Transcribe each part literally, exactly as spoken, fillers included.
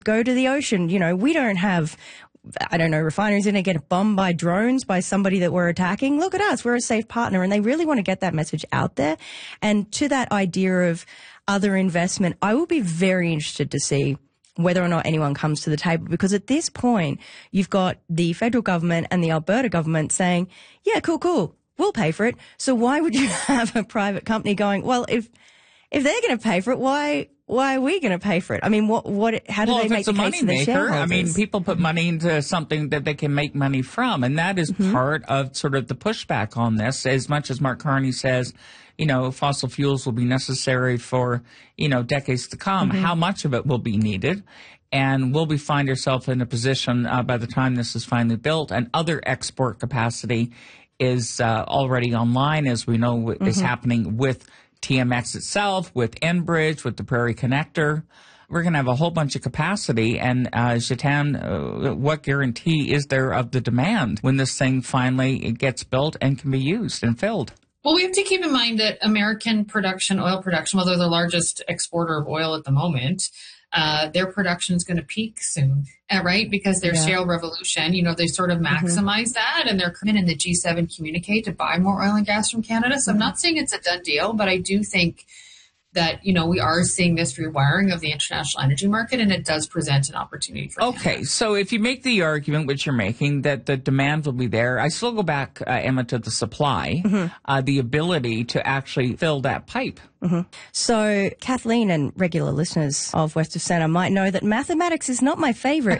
go to the ocean. You know, we don't have, I don't know, refineries going to get bombed by drones by somebody that we're attacking. Look at us. We're a safe partner. And they really want to get that message out there. And to that idea of other investment, I will be very interested to see whether or not anyone comes to the table, because at this point, you've got the federal government and the Alberta government saying, yeah, cool, cool, we'll pay for it. So why would you have a private company going, well, if if they're going to pay for it, why why are we going to pay for it? I mean, what what? How do well, they make the case for the shareholders? I mean, people put money into something that they can make money from, and that is mm-hmm. part of sort of the pushback on this. As much as Mark Carney says, you know, fossil fuels will be necessary for, you know, decades to come, mm-hmm. how much of it will be needed? And will we find ourselves in a position uh, by the time this is finally built and other export capacity is uh, already online, as we know mm-hmm. is happening with T M X itself, with Enbridge, with the Prairie Connector. We're going to have a whole bunch of capacity. And, uh, Jitan, uh, what guarantee is there of the demand when this thing finally gets built and can be used and filled? Well, we have to keep in mind that American production, oil production, well, they're the largest exporter of oil at the moment. Uh, their production is going to peak soon, uh, right? Because their yeah. shale revolution, you know, they sort of maximize mm-hmm. that, and they're coming in the G seven communique to buy more oil and gas from Canada. So mm-hmm. I'm not saying it's a done deal, but I do think that, you know, we are seeing this rewiring of the international energy market, and it does present an opportunity for Okay, Canada. So if you make the argument, which you're making, that the demand will be there, I still go back, uh, Emma, to the supply, mm-hmm. uh, the ability to actually fill that pipe. Mm-hmm. So Kathleen and regular listeners of West of Centre might know that mathematics is not my favourite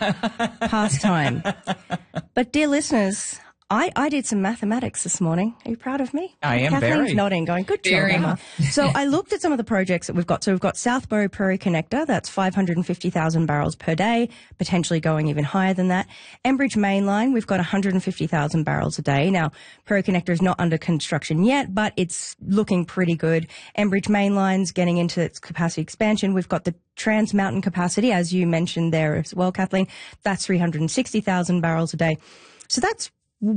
pastime. But dear listeners, I, I did some mathematics this morning. Are you proud of me? I am Kathleen very. nodding, going, good job, Very. Emma. So I looked at some of the projects that we've got. So we've got Southborough Prairie Connector. That's five hundred fifty thousand barrels per day, potentially going even higher than that. Enbridge Mainline, we've got one hundred fifty thousand barrels a day. Now, Prairie Connector is not under construction yet, but it's looking pretty good. Enbridge Mainline's getting into its capacity expansion. We've got the Trans Mountain capacity, as you mentioned there as well, Kathleen. That's three hundred sixty thousand barrels a day. So that's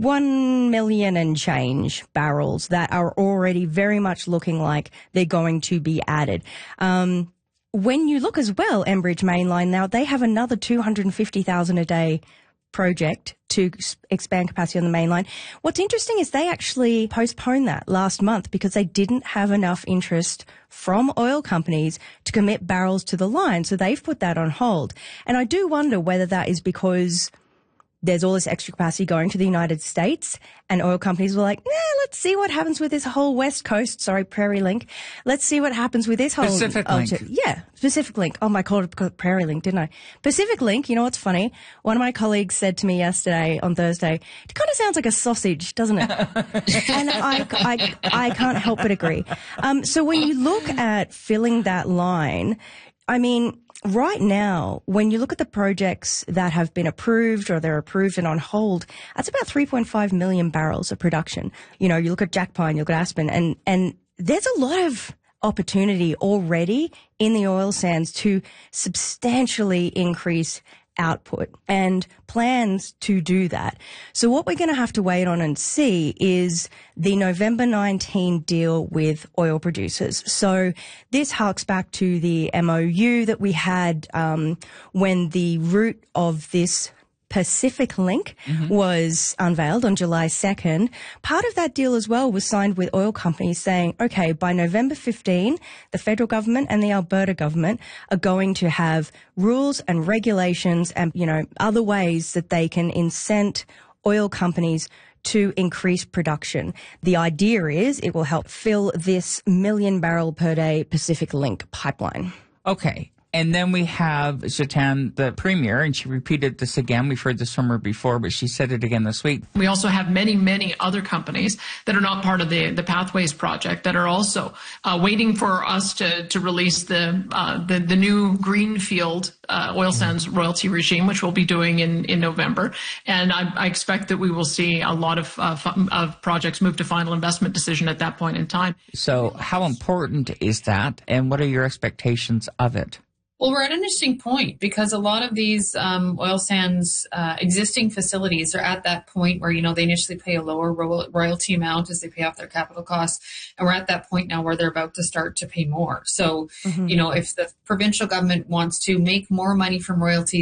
one million and change barrels that are already very much looking like they're going to be added. Um, when you look as well, Enbridge Mainline now, they have another two hundred fifty thousand a day project to expand capacity on the mainline. What's interesting is they actually postponed that last month because they didn't have enough interest from oil companies to commit barrels to the line. So they've put that on hold. And I do wonder whether that is because there's all this extra capacity going to the United States, and oil companies were like, eh, let's see what happens with this whole West Coast, sorry, Prairie Link. Let's see what happens with this whole... Pacific oh, Link. Yeah, Pacific Link. Oh, I called it Prairie Link, didn't I? Pacific Link, you know what's funny? One of my colleagues said to me yesterday, on Thursday, it kind of sounds like a sausage, doesn't it? And I, I, I can't help but agree. Um, so when you look at filling that line, I mean... Right now, when you look at the projects that have been approved or they're approved and on hold, that's about three point five million barrels of production. You know, you look at Jack Pine, you look at Aspen, and, and there's a lot of opportunity already in the oil sands to substantially increase output and plans to do that. So what we're going to have to wait on and see is the November nineteenth deal with oil producers. So this harks back to the M O U that we had um, when the route of this Pacific Link mm-hmm. was unveiled on July second. Part of that deal as well was signed with oil companies saying, okay, by November fifteenth, the federal government and the Alberta government are going to have rules and regulations and, you know, other ways that they can incent oil companies to increase production. The idea is it will help fill this million barrel per day Pacific Link pipeline. Okay. And then we have Jitan, the premier, and she repeated this again. We've heard this from her before, but she said it again this week. We also have many, many other companies that are not part of the, the Pathways project that are also uh, waiting for us to, to release the, uh, the, the new greenfield uh, oil sands royalty regime, which we'll be doing in, in November. And I, I expect that we will see a lot of, uh, of projects move to final investment decision at that point in time. So how important is that, and what are your expectations of it? Well, we're at an interesting point because a lot of these um, oil sands uh, existing facilities are at that point where, you know, they initially pay a lower ro- royalty amount as they pay off their capital costs. And we're at that point now where they're about to start to pay more. So, mm-hmm. you know, if the provincial government wants to make more money from royalties,